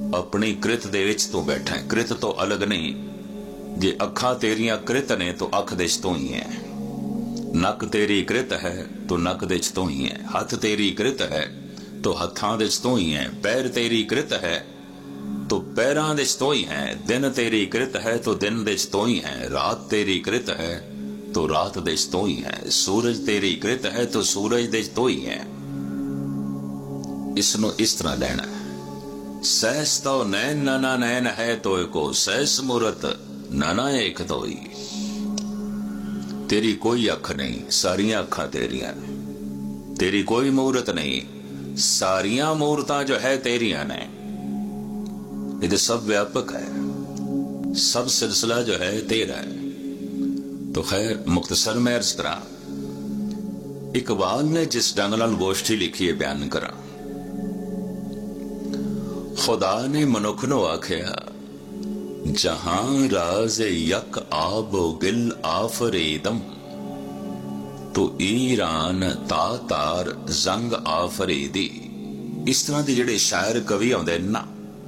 अपनी कृत दे विच तू बैठा है, कृत तो अलग नहीं। जे अखां तेरियां कृत ने तो अख दे च तू ही है, नक तेरी कृत है तो नक दे च तू ही है, हथ तेरी कृत है तो हथां दे च तू ही है, पैर तेरी कृत है तो पैरां दे च तू ही है, दिन तेरी कृत है तो दिन दे च तू ही है, रात तेरी कृत है तो रात दे च तू ही है, सूरज तेरी कृत है तो सूरज दे च तू ही है। इसनों इस तरह लेना है। सहस तो नैन नाना नैन है तो को सहस मूरत नाना एक तो ही। तेरी कोई अख नहीं, सारियां अखा तेरियां ने। तेरी कोई मूरत नहीं, सारियां मूरतां जो है तेरियां ने। ये तो सब व्यापक है, सब सिलसिला जो है तेरा है। तो खैर मुख्तसर में अर्ज करा, इकबाल ने जिस ढंग नाल गोष्ठी लिखी है बयान करा। खुदा ने मनुख नो आख्या, जहां राज यक आबो गिल आफरीदम तो ईरान तातार जंग आफरीदी। इस तरह के जिहड़े शायर कवि आउंदे ना,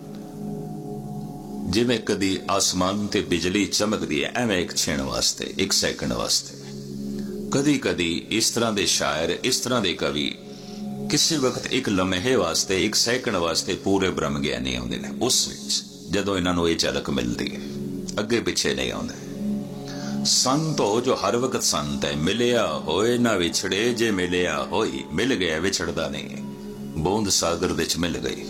जिवें कदी आसमान ते बिजली चमकदी है एवें एक छिण वास्ते, एक सैकंड वास्ते। कदी कदी इस तरह के शायर, इस तरह के कवि किसी वक्त एक लम्हे वास्ते, एक सैकंड वास्ते पूरे ब्रह्म ज्ञानी आउंदे ने। उस विच जदों इन्हां नूं इह झलक मिलदी है, अगे पिछे नहीं आउंदे। संत हो जो हर वक्त संत है, मिलिया होए ना विछड़े, जे मिलिया होई मिल गया विछड़दा नहीं, बूंद सागर दे च मिल गई।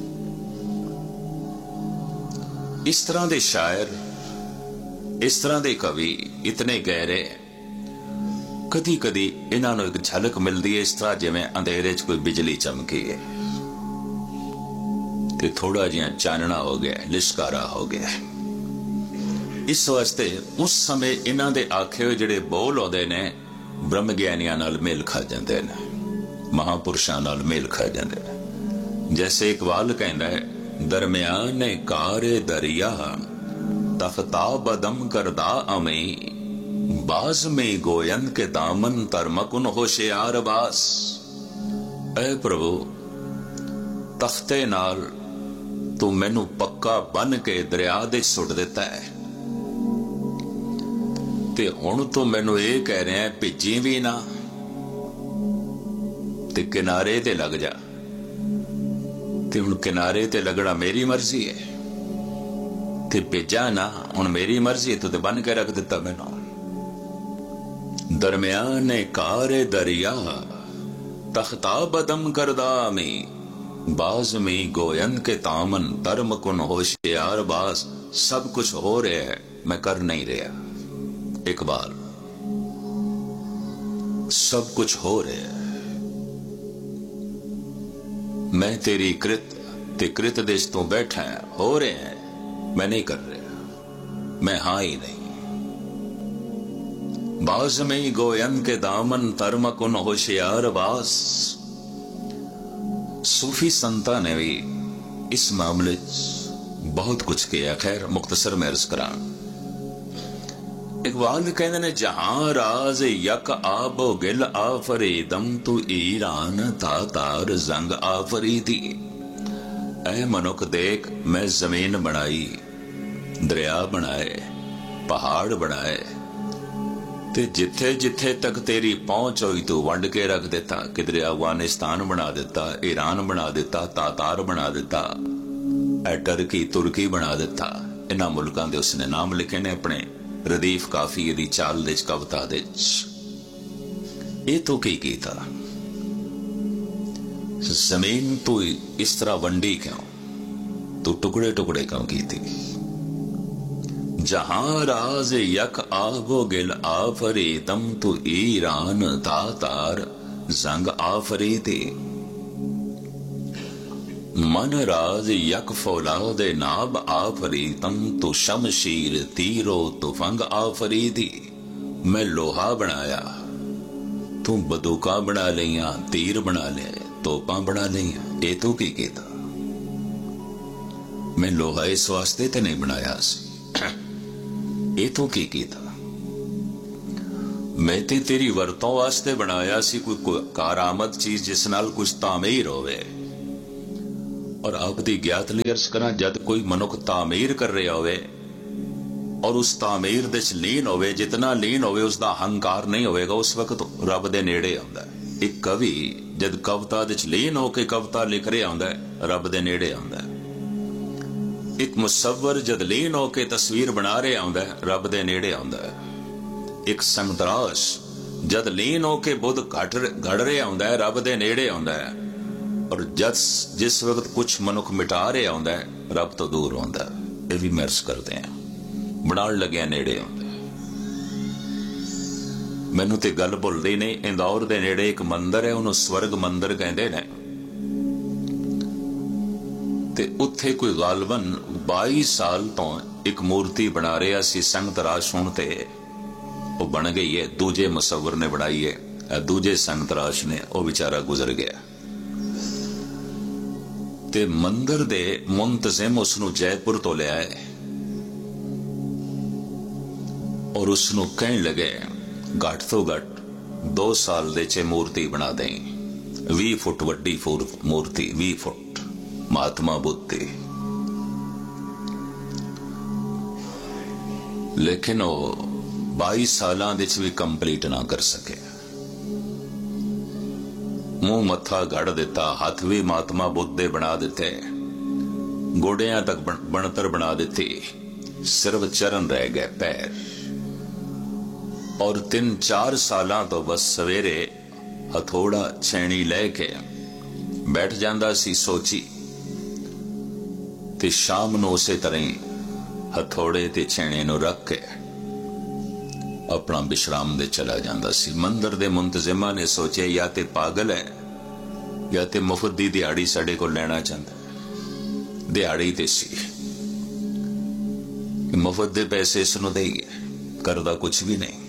इस तरह के शायर, इस तरह के कवि इतने गहरे, कदी कदी इन्हां नूं एक झलक मिलती है इस तरह जिवें अंधेरे च कोई बिजली चमकी है ते थोड़ा जिहा चानना हो गया, लिशकारा हो गया। इस वास्ते उस समय इन्हां दे आखे हुए जिहड़े बोल आउंदे ने ब्रह्म ज्ञानियां नाल मेल खा जांदे ने, महापुरुषां नाल मेल खा जांदे ने। जैसे इकबाल कहंदा है, दरमियाने कारे दरिया तख्ता बदम करदा अमी, बाज में गोयन के दामन तरमकुन होशियार बास। ऐ प्रभु तख्ते नाल तू मैनू पक्का बन के दरिया दे सुट दिता है, ते हुण तू मैनू ये कह रहा है भिजी भी ना ते किनारे ते लग जा। ते हुण किनारे ते लगना मेरी मर्जी है, ते भिजा ना हुण मेरी मर्जी, तू ते बन के रख दिता मैनू। दरमियाने कारे दरिया तख्ता बदम करदा में, बाज में गोयन के तामन धर्म कुन होशियार बास। सब कुछ हो रहा है, मैं कर नहीं रहा। इकबाल, सब कुछ हो रहा है, मैं तेरी कृत ते कृत देश तो बैठा है, हो रहे हैं, मैं नहीं कर रहा, मैं हाँ ही नहीं। बाज में गोयन के दामन तरमकुन होशियार बास। सूफी संता ने भी इस मामले बहुत कुछ किया। खैर मुख्तसर में अर्ज करा, इकबाल कहते ने, जहां राज यक आबो गिल आफरीदम तू ईरान तातार जंग आफरीदी। ऐ मनुख देख, मैं जमीन बनाई, दरिया बनाए, पहाड़ बनाए, ते जिथे जिथे तक तेरी पहुंच हुई तू वंड के रख देता। किधरे अफगानिस्तान बना देता, ईरान बना देता, तातार बना देता, टर्की तुर्की बना देता। इन्हां मुल्कां दे उसने नाम लिखे ने अपने रदीफ काफिये दी चाल दे कविता दे। ये तो की कीता? जमीन तू इस तरह वंडी क्यों, तू टुकड़े टुकड़े क्यों की थी? जहां राज यक आबो गिल आफरीदम तू ईरान तातार जंग आफरीदी। मन राज यक फौलाद नाब आफरीदम तू शमशीर तीरो तुफंग आफरीदी। मैं लोहा बनाया, तू बंदूका बना लिया, तीर बना ले, तोपा बना लिया। ये तू की कीता? मैं लोहा इस वास्ते ते नहीं बनाया सी, ये तो की कीता? मैं ते तेरी वरतों वास्ते बनाया सी, कोई कारामद चीज जिस नाल कुछ तामीर होवे। और आप दी ज्ञात लई अर्ज करा, जद कोई मनुख तामीर कर रहा होवे और उस तामीर दे च लीन होवे, जितना लीन होवे उसका हंकार नहीं होएगा, उस वक्त रब दे नेड़े आउंदा है। एक कवि जद कविता दे च लीन होके कविता लिख रहा आउंदा है, रब दे नेड़े आउंदा है। एक मुसव्वर जद लीन होके तस्वीर बना रहा आउंदा है, रब दे नेड़े आउंदा है। एक संतराश जद लीन होके बुद्ध घड़ रहा आउंदा है, रब दे नेड़े आउंदा है। और जिस वक्त कुछ मनुख मिटा रहा आउंदा है, रब तो दूर आउंदा है। ये भी महर्स करते हैं, बनाण लग्या नेड़े आउंदा। मैनू ते गल भुलदी नहीं, इंदौर दे नेड़े एक मंदिर है, उन्होंने स्वर्ग मंदिर कहते हैं। ते उत्थे कोई गालबन 22 साल तो एक मूर्ति बना रहा सी, संगत राश होण ते वो बन गई है। दूजे मुसव्वर ने बनाई है, दूजे संगत राश ने, वो बेचारा गुजर गया। ते मंदिर दे मुंतजिम उसनू जयपुर तो लिया है और उसनू कहन लगे घट तो घट 2 साल दे चे मूर्ति बना दें। 20 फुट वड्डी मूर्ति, 20 फुट महात्मा बुद्ध दी। लेकिन वो 22 सालां दे च भी कंप्लीट ना कर सके। मुंह मत्था गड़ दिता, हाथ भी महात्मा बुद्ध दे बना दिते, गोडियां तक बनतर बना दी, सिर्फ चरण रह गए, पैर। और 3-4 सालां तो बस सवेरे हथौड़ा छैनी लैके बैठ जांदा सी सोची, ते शाम नूं उसे तरह ही हथौड़े ते छैने नूं रख के अपना विश्राम दे चला जांदा सी। मंदिर दे मुंतजिमा ने सोचा या ते पागल है या ते मुफ्त दी दिहाड़ी साडे को लेना चाहता। दिहाड़ी ते सी, मुफ्त दे पैसे इसनूं देईए, करदा कुछ भी नहीं।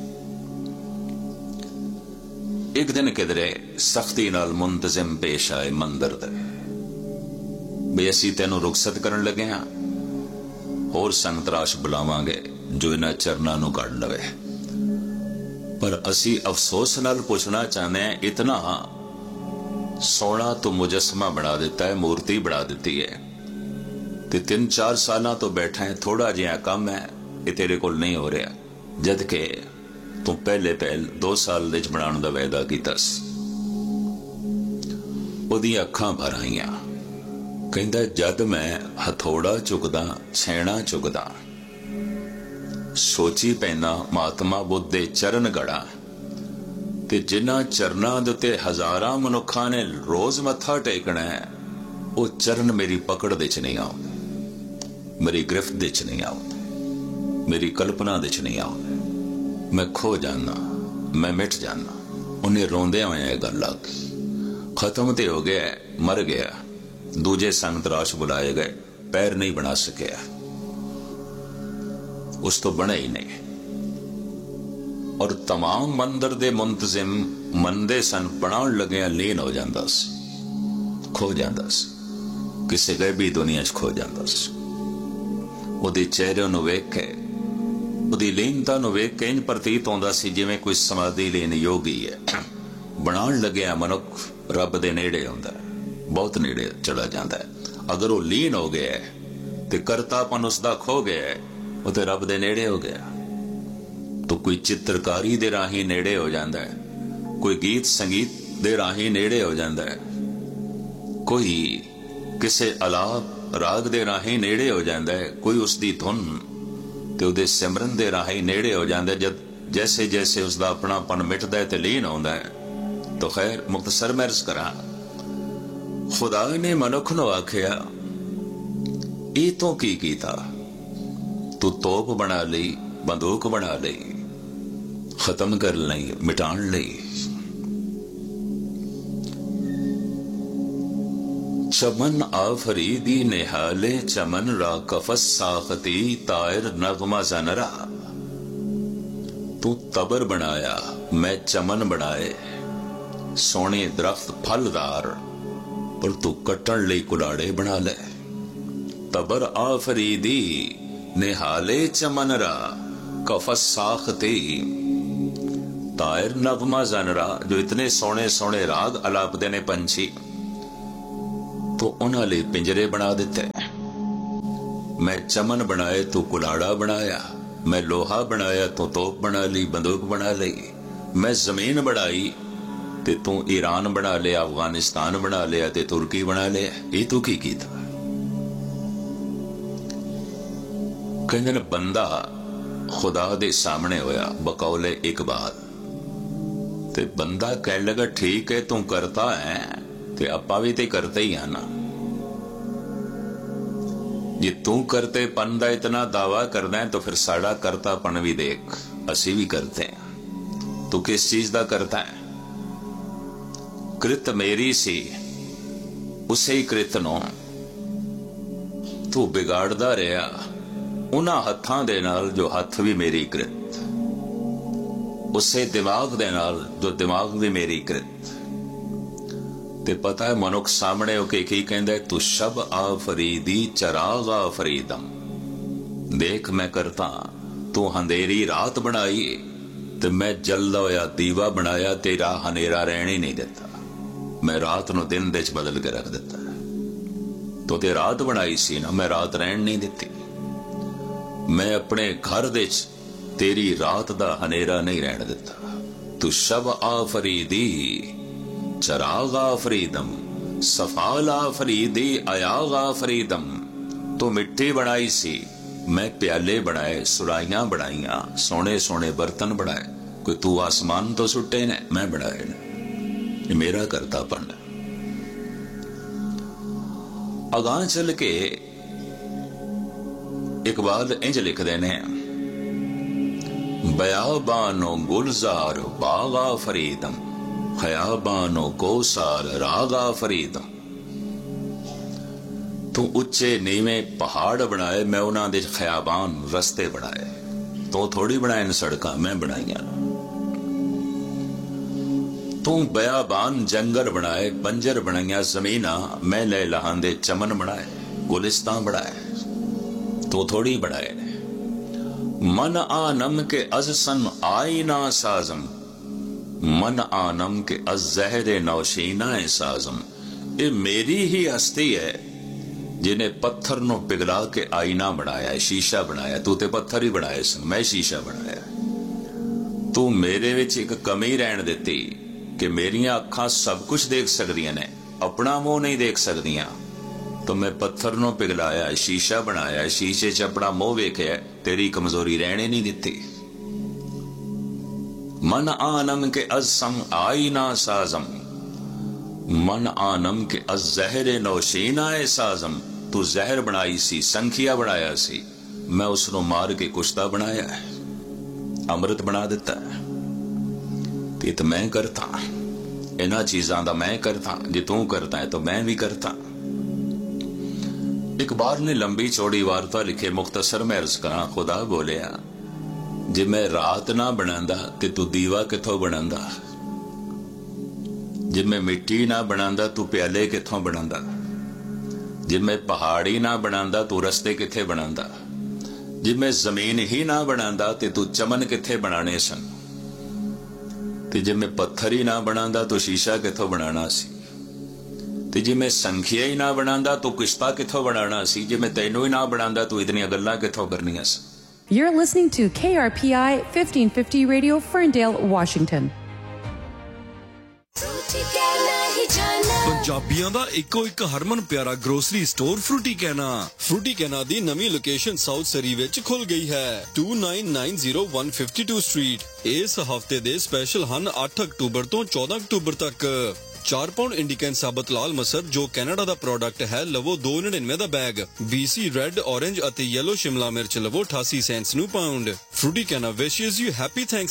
एक दिन किधरे सख्ती नाल मुंतजिम पेश आए मंदिर दे, भी असी तेनों रुखसत करन लगे हाँ, होर संगतराश बुलावांगे जो इन्हां चरनां नूं कढ लवे। पर असी अफसोस नाल पुछना चाहते हैं, इतना सोना तो मुजस्मा बना दिता है, मूर्ति बना दी है, ते 3-4 साल तो बैठा है, थोड़ा जिहा कम है, ये तेरे कोल नहीं हो रहा, जदकि तू पहले 2 साल दे बनाने दा वायदा कीता सी। ओदी अखां भर आईयां, कहंदा जद मैं हथौड़ा चुकदा, छैना चुकदा, सोची पैना महात्मा बुद्ध दे चरण गड़ा, ते जिन्हां चरनां दे उत्ते हजारां मनुखां ने रोज मत्था टेकना है, वो चरण मेरी पकड़ दे च नहीं आउंदे, मेरी गिरफ्त दे च नहीं आउंदे, मेरी कल्पना दे च नहीं आउंदे। मैं खो जाना, मैं मिट जाना। उन्हें रोंदे होया गल आ गई, खत्म ते हो गया, मर गया। दूजे संगतराश बुलाए गए, पैर नहीं बना सके, उस तो बने ही नहीं। और तमाम मंदिर दे मुंतजिम मंदे सन, बनाउण लगे लीन हो जांदा सी, खो जांदा सी, किसी गैबी दुनिया च खो जांदा सी। उहदे चेहरे नूं वेख के, उहदी लीनता नूं वेख के इंज प्रतीत होंदा सी जिवें कोई समाधि लीन योगी है। बनाउण लग्या मनुख रब दे नेड़े हुंदा है, बहुत नेड़े चला जाता है। अगर वो लीन हो गया है तो करतापन उसका खो गया है, वो तो रब दे नेड़े हो गया। तो कोई चित्रकारी दे राही नेड़े हो जाता है, कोई गीत संगीत दे राही नेड़े हो जाता है, कोई किसे अलाप राग दे राही नेड़े हो जाता है, कोई उसकी धुन ते उहदे सिमरन दे राही नेड़े हो जाता है। जब जैसे जैसे उसका अपनापन मिटदा है ते लीन होंदा है। तो खैर मुख्तसर मैं अर्ज करा, खुदा ने मनुख नूं आखिया ये तो की कीता, तू तोप बना लई, बंदूक बना लई, खत्म कर लई, मिटाण लई। चमन आफरीदी निहाले चमन रा कफस साखती तायर नगमा जनरा। तू तबर बनाया, मैं चमन बनाए, सोने दरख्त फलदार, पर तू कट्टण लई कुलाड़े बना ले। तबर आफरीदी निहाले चमन रा कफस साखती तायर नगमा जनरा। जो इतने सोने सोने राग अलापदे ने पंछी, तो उन्हां लई पिंजरे बना दिते। मैं चमन बनाए तू कुलाड़ा बनाया, मैं लोहा बनाया तू तोप बना ली, बंदूक बना ली। मैं जमीन बनाई ते तू ईरान बना लिया, अफगानिस्तान बना लिया ते तुर्की बना लिया। ये तू की कीता? कहंदे ने बंदा खुदा दे सामने होया बकौले इकबाल, ते बंदा कह लगा ठीक है तू करता है ते आपा भी ते करते ही है ना। जे तू करते पन का इतना दावा करना है तो फिर साड़ा करतापन भी देख, असी भी करते हैं। तू किस चीज का करता है? कृत मेरी सी, उसे ही कृत नो तू बिगाड़दा रहा उन्हां हत्थां दे नाल जो हथ भी मेरी कृत, उसे दिमाग दे नाल जो दिमाग भी मेरी कृत। ते पता है मनुख सामने होके की कहंदा है, तू शब आफरीदी चराग आफरीदम। देख मैं करता, तू अंधेरी रात बनाई ते मैं जलदा होया दीवा बनाया, तेरा हनेरा रहने ही नहीं देता। मैं रात नूं दिन दे च बदल के रख दिता। तो ते रात बनाई सी ना, मैं रात रहन नहीं दिती। मैं अपने घर दे च तेरी रात दा हनेरा नहीं रहन दिता। तू शब आफरीदी चराग आफरीदम, सफाल आफरीदी अयाग आफरीदम। तू मिट्टी बनाई सी, मैं प्याले बनाए, सुराइयां बनाइया, सोने सोने बर्तन बनाए। कोई तू आसमान तो सुट्टे ने, मैं बनाए ने। ये मेरा करतापन। अगां चल के इकबाल इंज लिखदे ने, बयाबानो गुलजार बागा फरीदम, खयाबानो कोसार रागा फरीदम। तू उच्चे नीवे पहाड़ बनाए, मैं उन्हां दे खयाबान रस्ते बनाए। तो थोड़ी बनाए न सड़कां, मैं बनाइया। तू बयाबान जंगल बनाए, बंजर बनाइया जमीना, मैं ले लहांदे चमन बनाए, गुलिस्तान बनाए। तो थोड़ी बनाए। मन आनम के अजसन आईना साजम, मन आनम के अजहरे नौशीना साजम। ये मेरी ही हस्ती है जिन्हें पत्थर नो पिघला के आईना बनाया, शीशा बनाया। तू ते पत्थर ही बनाए सन, मैं शीशा बनाया। तू मेरे विच एक कमी रहन दिती कि मेरिया अखां सब कुछ देख सकदियां ने, अपना मुंह नहीं देख सकदियां। तो मैं पत्थर नो पिघलाया, शीशा बनाया, शीशे च अपना मुंह वेख्या, तेरी कमजोरी रहने नहीं दिती। मन आनम के अज़म आईना साजम, मन आनम के अज़हरे नौशीना साजम। तू जहर बनाई सी, संखिया बनाया सी, मैं उसनो मार के कुश्ता बनाया है, अमृत बना दिता है। तो मैं करता, इन्हां चीजां दा मैं करता। जे तू करता है तो मैं भी करता। इकबाल ने लंबी चौड़ी वार्ता लिखे, मुख्तसर में अर्ज करा। खुदा बोलिया, जे मैं रात ना बनांदा ते तू दीवा किथों बनांदा? जे मैं मिट्टी ना बनांदा तू प्याले किथों बनांदा? जे मैं पहाड़ी ना बनांदा तू रस्ते किथे बनांदा? जे मैं जमीन ही ना बनांदा ते तू चमन किथे बनाने सन? ते जे मैं पत्थर ही ना बनांदा तो शीशा किथों बनाना सी? ते जे मैं संखिया ही ना बनांदा तो किश्ता किथों बनाना सी? जे मैं तैनू ही ना बनांदा तो इतनी गल्लां किथों करनियां सी? You're listening to KRPI 1550 Radio, Ferndale, Washington. पंजाबियां दा इको एक हरमन प्यारा ग्रोसरी स्टोर फ्रूटी कहना। फ्रूटी कहना दी नवी लोकेशन साउथ सरी विच खुल गई है, 2990 152 स्ट्रीट। इस हफ्ते दे स्पेशल हन 8 अक्टूबर तो 14 अक्टूबर तक। 4 पाउंड इंडिकन साबत लाल मसर जो कैनेडा दा प्रोडक्ट है लवो 2.99 दा बैग। BC रेड ऑरेंज अते येलो शिमला मिर्च लवो 88 सेंट्स नु पाउंड। फ्रूटी कहना विशेस यू हैप्पी थैंक्स